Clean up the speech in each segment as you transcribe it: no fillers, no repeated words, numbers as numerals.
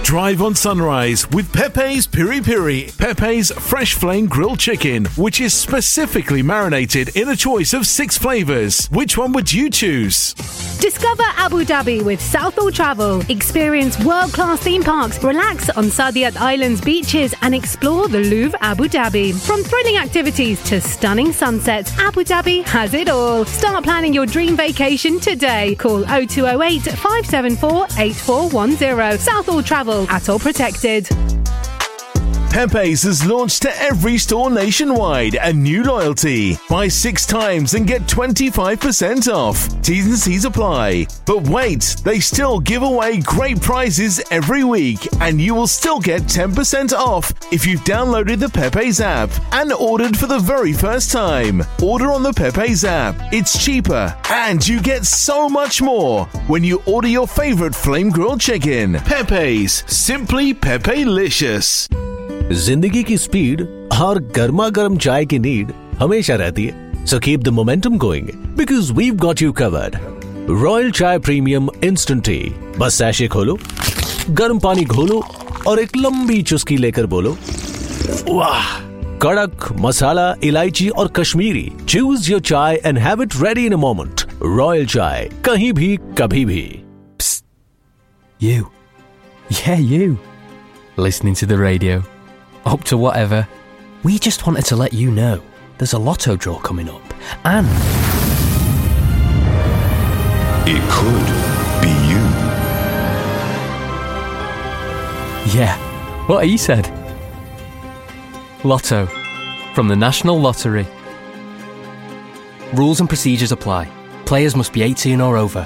Drive on Sunrise with Pepe's Piri Piri. Pepe's fresh flame grilled chicken, which is specifically marinated in a choice of 6 flavors. Which one would you choose? Discover Abu Dhabi with Southall Travel. Experience world-class theme parks, relax on Saadiyat Island's beaches and explore the Louvre Abu Dhabi. From thrilling activities to stunning sunsets, Abu Dhabi has it all. Start planning your dream vacation today. Call 0208 574 8410. Southall Travel, at all protected. Pepe's has launched to every store nationwide a new loyalty. Buy 6 times and get 25% off. T's and C's apply. But wait, they still give away great prizes every week, and you will still get 10% off if you've downloaded the Pepe's app and ordered for the very first time. Order on the Pepe's app. It's cheaper, and you get so much more when you order your favorite flame grilled chicken. Pepe's, simply Pepe-licious. जिंदगी की speed और गर्मा गर्म चाय की need हमेशा रहती है. So keep the momentum going because we've got you covered. Royal Chai Premium Instant Tea. बस सैशे खोलो, गर्म पानी घोलो और एक लंबी चुस्की लेकर बोलो, वाह! कड़क मसाला, इलायची और Kashmiri. Choose your chai and have it ready in a moment. Royal Chai, कहीं भी कभी भी. Psst. You. Yeah, you. Listening to the radio. Up to whatever. We just wanted to let you know there's a lotto draw coming up and it could be you. Yeah, what he said. Lotto from the National Lottery. Rules and procedures apply. Players must be 18 or over.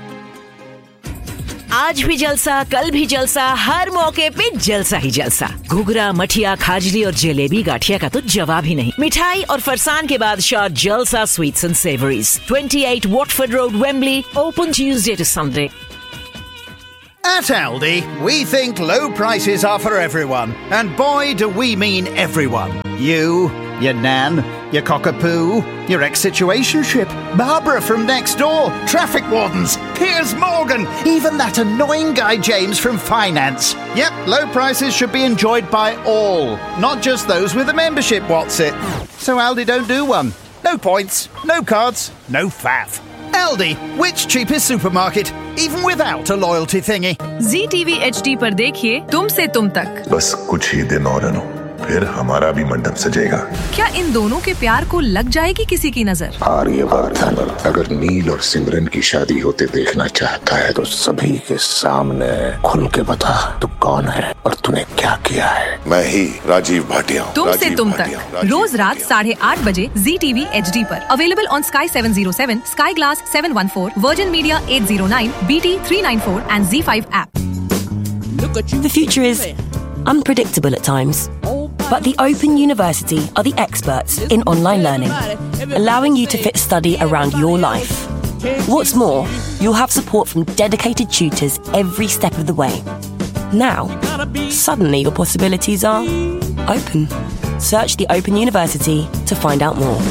आज भी जलसा, कल भी जलसा, हर मौके पे जलसा ही जलसा. घुघरा, मठिया, खाजली और जलेबी गाठिया का तो जवाब ही नहीं. मिठाई और फरसान के बादशाह जलसा sweets and savouries. 28 Watford Road, Wembley. Open Tuesday to Sunday. At Aldi, we think low prices are for everyone. And boy, do we mean everyone. You, your nan, your cockapoo, your ex-situationship, Barbara from next door, traffic wardens, Piers Morgan, even that annoying guy James from finance. Yep, low prices should be enjoyed by all, not just those with a membership, what's it? So Aldi don't do one. No points, no cards, no faff. Aldi, which cheapest supermarket, even without a loyalty thingy. ZTV HD पर देखिए तुम से तुम तक. बस कुछ ही दिन और अनु, फिर हमारा भी मंडप सजेगा. क्या इन दोनों के प्यार को लग जाएगी किसी की नजर? आर्यवर्धन अगर नील और सिमरन की शादी होते देखना चाहता है तो सभी के सामने खुल के बता तू कौन है और तूने क्या किया है. मैं ही राजीव भाटिया. तुम से तुम तक रोज रात 8:30 बजे ZTV HD पर. Available on Sky 707, Sky Glass 714, Virgin Media 809, BT 394 and Z5 app. The future is unpredictable at times. But the Open University are the experts in online learning, allowing you to fit study around your life. What's more, you'll have support from dedicated tutors every step of the way. Now, suddenly your possibilities are open. Search the Open University to find out more.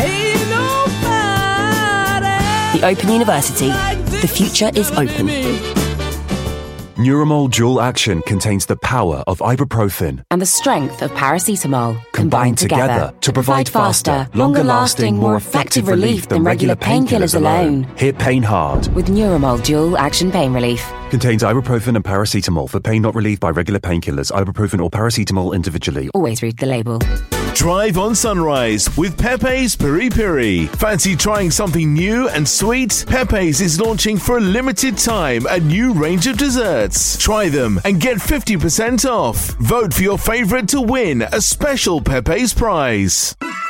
The Open University. The future is open. Neuramol Dual Action contains the power of ibuprofen and the strength of paracetamol combined together to provide faster, longer-lasting, more effective relief than regular painkillers alone. Hit pain hard with Neuramol Dual Action Pain Relief. Contains ibuprofen and paracetamol for pain not relieved by regular painkillers. Ibuprofen or paracetamol individually. Always read the label. Drive on Sunrise with Pepe's Piri Piri. Fancy trying something new and sweet? Pepe's is launching for a limited time a new range of desserts. Try them and get 50% off. Vote for your favorite to win a special Pepe's prize.